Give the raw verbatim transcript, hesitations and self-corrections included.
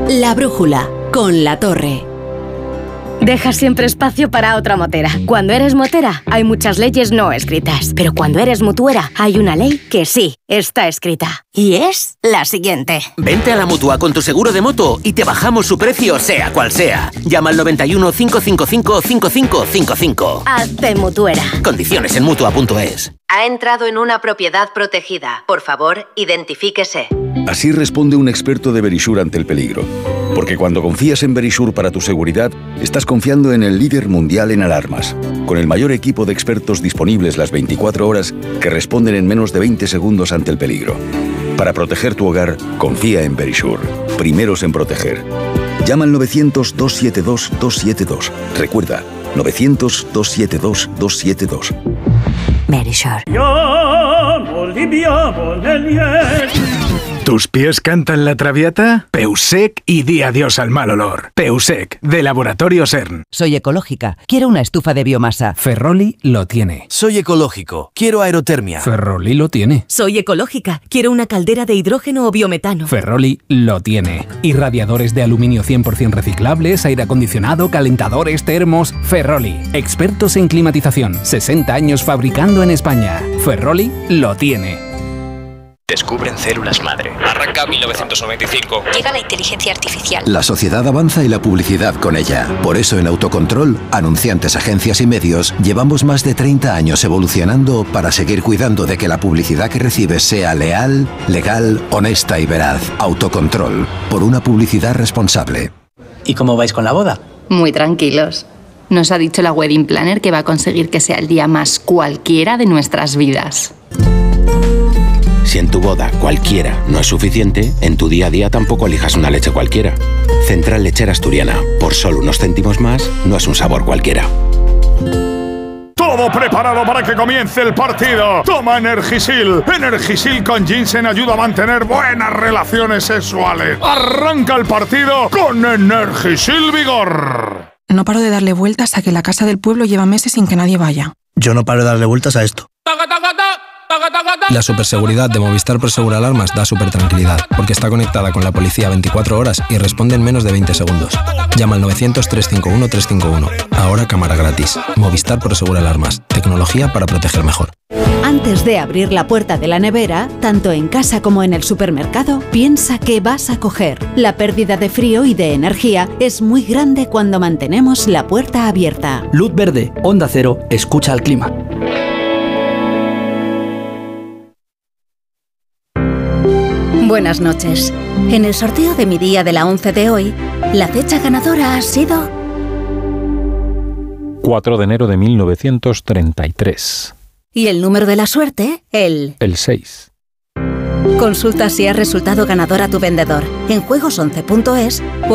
La brújula, con La Torre. Deja siempre espacio para otra motera. Cuando eres motera, hay muchas leyes no escritas. Pero cuando eres mutuera, hay una ley que sí está escrita. Y es la siguiente. Vente a la Mutua con tu seguro de moto y te bajamos su precio, sea cual sea. Llama al noventa y uno, cinco cinco cinco, cinco cinco cinco cinco. Hazte mutuera. Condiciones en mutua punto es. Ha entrado en una propiedad protegida. Por favor, identifíquese. Así responde un experto de Verisure ante el peligro. Porque cuando confías en Verisure para tu seguridad, estás confiando en el líder mundial en alarmas, con el mayor equipo de expertos disponibles las veinticuatro horas que responden en menos de veinte segundos ante el peligro. Para proteger tu hogar, confía en Verisure. Primeros en proteger. Llama al novecientos, doscientos setenta y dos, doscientos setenta y dos. Recuerda, novecientos, doscientos setenta y dos, doscientos setenta y dos. Verisure. ¿Tus pies cantan la traviata? Peusec y di adiós al mal olor. Peusec, de Laboratorio CERN. Soy ecológica. Quiero una estufa de biomasa. Ferroli lo tiene. Soy ecológico. Quiero aerotermia. Ferroli lo tiene. Soy ecológica. Quiero una caldera de hidrógeno o biometano. Ferroli lo tiene. Irradiadores de aluminio cien por ciento reciclables, aire acondicionado, calentadores, termos. Ferroli. Expertos en climatización. sesenta años fabricando en España. Ferroli lo tiene. Descubren células madre. Arranca mil novecientos noventa y cinco. Llega la inteligencia artificial. La sociedad avanza y la publicidad con ella. Por eso en Autocontrol, anunciantes, agencias y medios, llevamos más de treinta años evolucionando para seguir cuidando de que la publicidad que recibes sea leal, legal, honesta y veraz. Autocontrol. Por una publicidad responsable. ¿Y cómo vais con la boda? Muy tranquilos. Nos ha dicho la wedding planner que va a conseguir que sea el día más cualquiera de nuestras vidas. Si en tu boda cualquiera no es suficiente, en tu día a día tampoco elijas una leche cualquiera. Central Lechera Asturiana. Por solo unos céntimos más, no es un sabor cualquiera. Todo preparado para que comience el partido. Toma Energisil. Energisil con ginseng ayuda a mantener buenas relaciones sexuales. Arranca el partido con Energisil Vigor. No paro de darle vueltas a que la casa del pueblo lleva meses sin que nadie vaya. Yo no paro de darle vueltas a esto. La superseguridad de Movistar Prosegur Alarmas da super tranquilidad, porque está conectada con la policía veinticuatro horas y responde en menos de veinte segundos. Llama al novecientos, trescientos cincuenta y uno, trescientos cincuenta y uno. Ahora cámara gratis. Movistar Prosegur Alarmas. Tecnología para proteger mejor. Antes de abrir la puerta de la nevera, tanto en casa como en el supermercado, piensa qué vas a coger. La pérdida de frío y de energía es muy grande cuando mantenemos la puerta abierta. Luz verde, Onda Cero, escucha al clima. Buenas noches. En el sorteo de mi día de la once de hoy, la fecha ganadora ha sido cuatro de enero de mil novecientos treinta y tres. Y el número de la suerte, el... El seis. Consulta si has resultado ganador a tu vendedor en juegos once punto es